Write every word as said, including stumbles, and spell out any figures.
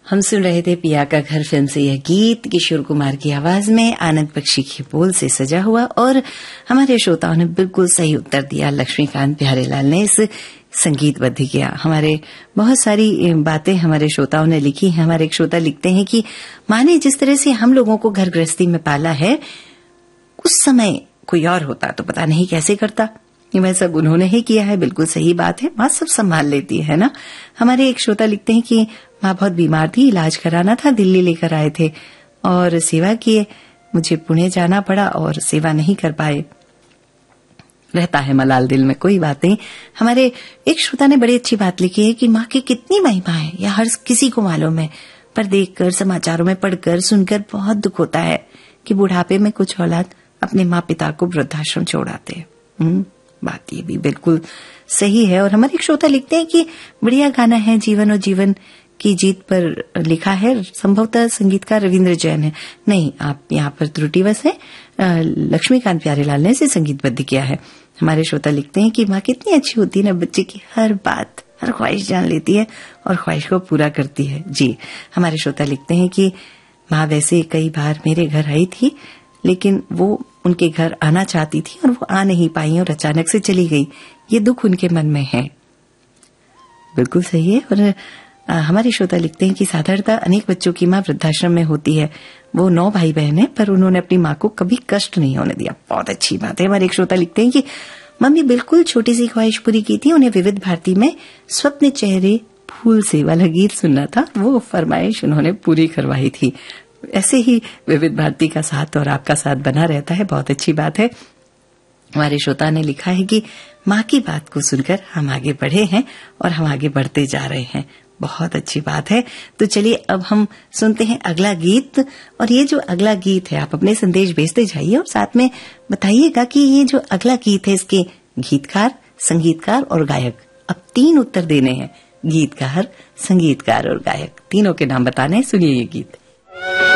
हम सुन रहे थे पिया का घर फिल्म से यह गीत किशोर कुमार की आवाज में आनंद बख्शी के बोल से सजा हुआ। और हमारे श्रोताओं ने बिल्कुल सही उत्तर दिया। लक्ष्मीकांत प्यारेलाल ने इस संगीतबद्ध किया। हमारे बहुत सारी बातें हमारे श्रोताओं ने लिखी हैं। हमारे एक श्रोता लिखते हैं कि माँ ने जिस तरह से हम लोगों को घर गृहस्थी में पाला है, उस समय कोई और होता तो पता नहीं कैसे करता। वह सब उन्होंने ही किया है। बिल्कुल सही बात है, माँ सब संभाल लेती है ना। हमारे एक श्रोता लिखते हैं कि माँ बहुत बीमार थी, इलाज कराना था, दिल्ली लेकर आए थे और सेवा किए। मुझे पुणे जाना पड़ा और सेवा नहीं कर पाए। रहता है मलाल दिल में, कोई बात नहीं। हमारे एक श्रोता ने बड़ी अच्छी बात लिखी है कि माँ की कितनी महिमा है, यह हर किसी को मालूम है, पर देखकर, समाचारों में पढ़कर, सुनकर बहुत दुख होता है कि बुढ़ापे में कुछ औलाद अपने माँ पिता को वृद्धाश्रम छोड़ आते हैं। बात ये भी बिल्कुल सही है। और हमारे एक श्रोता लिखते हैं कि बढ़िया गाना है, जीवन और जीवन की जीत पर लिखा है। संभवतः संगीतकार रविंद्र जैन है। नहीं, आप यहाँ पर त्रुटिवश है। लक्ष्मीकांत प्यारेलाल ने इसे संगीतबद्ध किया है। हमारे श्रोता लिखते हैं कि माँ कितनी अच्छी होती है ना, बच्चे की हर बात, हर ख्वाहिश जान लेती है और ख्वाहिश को पूरा करती है। जी, हमारे श्रोता लिखते हैं कि माँ वैसे कई बार मेरे घर आई थी, लेकिन वो उनके घर आना चाहती थी और वो आ नहीं पाई और अचानक से चली गई। ये दुख उनके मन में है। बिल्कुल सही है। और आ, हमारे श्रोता लिखते हैं कि साधारणतः अनेक बच्चों की माँ वृद्धाश्रम में होती है। वो नौ भाई बहन है, पर उन्होंने अपनी माँ को कभी कष्ट नहीं होने दिया। बहुत अच्छी बात है। हमारे एक श्रोता लिखते हैं कि मम्मी बिल्कुल छोटी सी ख्वाहिश पूरी की थी। उन्हें विविध भारती में स्वप्न चेहरे फूल से वाला गीत सुनना था, वो फरमाइश उन्होंने पूरी करवाई थी। ऐसे ही विविध भारती का साथ और आपका साथ बना रहता है। बहुत अच्छी बात है। हमारे श्रोता ने लिखा है कि माँ की बात को सुनकर हम आगे बढ़े हैं और हम आगे बढ़ते जा रहे हैं। बहुत अच्छी बात है। तो चलिए अब हम सुनते हैं अगला गीत। और ये जो अगला गीत है, आप अपने संदेश भेजते जाइए और साथ में बताइएगा कि ये जो अगला गीत है, इसके गीतकार, संगीतकार और गायक। अब तीन उत्तर देने हैं, गीतकार, संगीतकार और गायक, तीनों के नाम बताने हैं। सुनिए ये गीत।